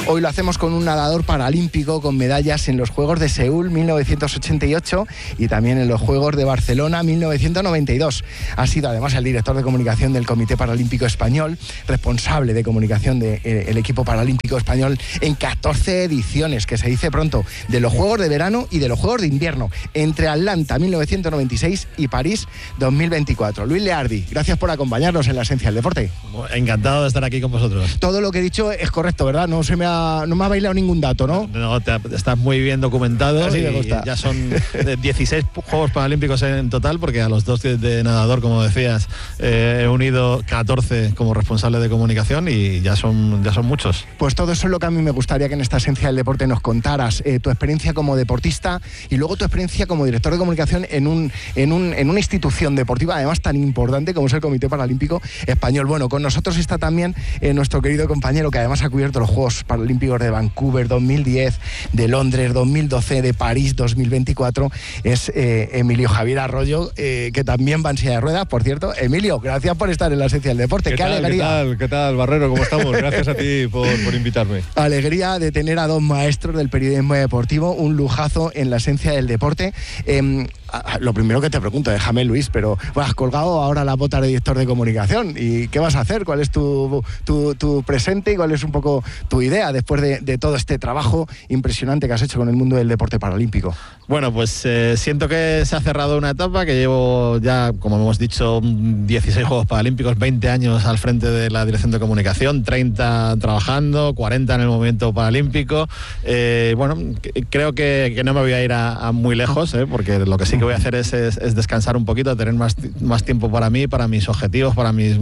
Hoy lo hacemos con un nadador paralímpico con medallas en los Juegos de Seúl 1988 y también en los Juegos de Barcelona 1992. Ha sido además el director de comunicación del Comité Paralímpico Español, responsable de comunicación del equipo paralímpico español en 14 ediciones, que se dice pronto, de los Juegos de Verano y de los Juegos de Invierno, entre Atlanta 1996 y París 2024. Luis Leardi, gracias por acompañarnos en La Esencia del Deporte. Encantado de estar aquí con vosotros. Todo lo que he dicho es correcto, ¿verdad? No me ha bailado ningún dato, ¿no? No, estás muy bien documentado. Así me gusta. Ya son 16 Juegos Paralímpicos en total, porque a los 2 de nadador, como decías, he unido 14 como responsable de comunicación y ya son muchos. Pues todo eso es lo que a mí me gustaría que en esta Esencia del Deporte nos contaras, tu experiencia como deportista y luego tu experiencia como director de comunicación en una institución deportiva, además tan importante como es el Comité Paralímpico Español. Bueno, con nosotros está también nuestro querido compañero, que además ha cubierto los Juegos Paralímpicos de Vancouver 2010, de Londres 2012, de París 2024, es Emilio Javier Arroyo, que también va en silla de ruedas, por cierto. Emilio, gracias por estar en La Esencia del Deporte. ¡Qué alegría! ¿Qué tal, Barrero? ¿Cómo estamos? Gracias a ti por invitarme. Alegría de tener a 2 maestros del periodismo deportivo, un lujazo en La Esencia del Deporte. Lo primero que te pregunto, déjame, Luis, pero has colgado ahora la bota de director de comunicación. ¿Y qué vas a hacer? ¿Cuál es tu presente y cuál es un poco tu idea después de todo este trabajo impresionante que has hecho con el mundo del deporte paralímpico? Bueno, pues siento que se ha cerrado una etapa, que llevo ya, como hemos dicho, 16 Juegos Paralímpicos, 20 años al frente de la dirección de comunicación, 30 trabajando, 40 en el movimiento paralímpico. Bueno, creo que no me voy a ir a muy lejos, porque lo que sí que voy a hacer es descansar un poquito, tener más tiempo para mí, para mis objetivos, para mis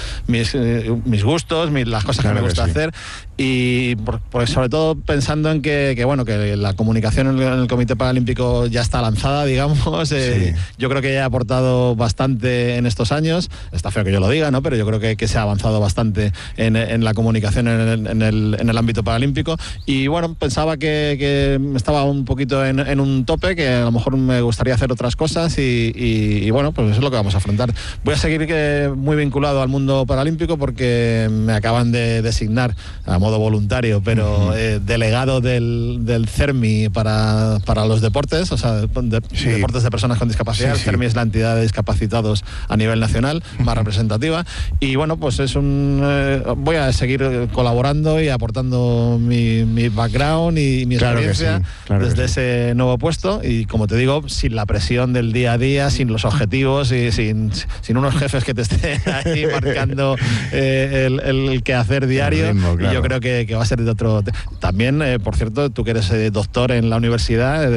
gustos, las cosas que me gusta hacer, y sobre todo pensando en que la comunicación en el Comité Paralímpico ya está lanzada, digamos. Sí. Yo creo que he aportado bastante en estos años. Está feo que yo lo diga, ¿no? Pero yo creo que se ha avanzado bastante en la comunicación en el ámbito paralímpico, y bueno, pensaba que estaba un poquito en un tope, que a lo mejor me gustaría hacer otras cosas, y bueno, pues eso es lo que vamos a afrontar. Voy a seguir muy vinculado al mundo paralímpico, porque me acaban de designar a modo voluntario, pero delegado del CERMI para los deportes, o sea, deportes de personas con discapacidad. El CERMI es la entidad de discapacitados a nivel nacional más representativa, y bueno, pues voy a seguir colaborando y aportando mi background y mi experiencia desde ese nuevo puesto, y como te digo, sin la presión del día a día, sin los objetivos y sin unos jefes que te estén ahí marcando el quehacer diario. Ritmo, claro. Y yo creo que va a ser de otro. También, por cierto, tú que eres doctor en la universidad,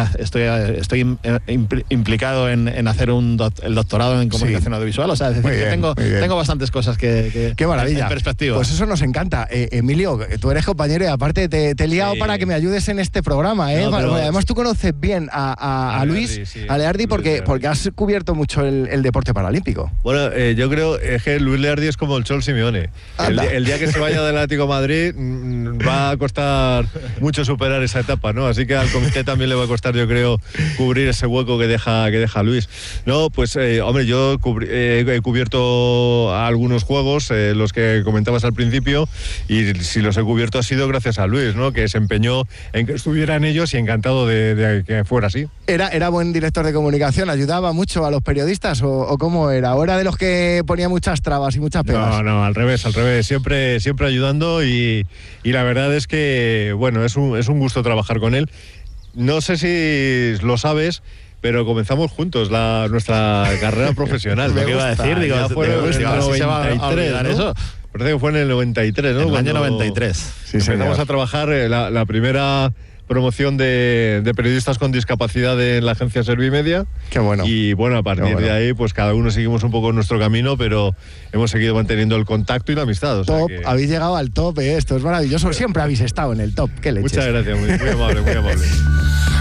estoy implicado en hacer el doctorado en comunicación audiovisual. O sea, es decir, tengo bastantes cosas que qué maravilla. En perspectiva. Pues eso nos encanta. Emilio, tú eres compañero y aparte te he liado para que me ayudes en este programa. No, además tú conoces bien a Luis, a Leardi, porque has cubierto mucho el deporte paralímpico. Bueno, yo creo que Luis Leardi es como el Chol Simeone. El día que se vaya del Atlético de Madrid va a costar mucho superar esa etapa, ¿no? Así que al comité también le va a costar, yo creo, cubrir ese hueco que deja Luis. No, pues hombre, yo he cubierto algunos juegos, los que comentabas al principio, y si los he cubierto ha sido gracias a Luis, ¿no? Que se empeñó en que estuvieran ellos, y encantado de que fuera así. ¿Era buen director de comunicación? ¿Ayudaba mucho a los periodistas o cómo era? ¿O era de los que ponía muchas trabas y muchas pegas? No, al revés, siempre ayudando, y la verdad es que, bueno, es un gusto trabajar con él. No sé si lo sabes, pero comenzamos juntos nuestra carrera profesional. ¿Qué iba a decir? Digo, se va a olvidar eso. Parece que fue en el 93, ¿no? En el año 93. Empezamos a trabajar la primera promoción de periodistas con discapacidad en la agencia Servimedia. Qué bueno. Y bueno, a partir de ahí, pues cada uno seguimos un poco nuestro camino, pero hemos seguido manteniendo el contacto y la amistad. O sea top, habéis llegado al top, esto es maravilloso. Siempre habéis estado en el top. Qué leches. Muchas gracias, muy amable, muy amable.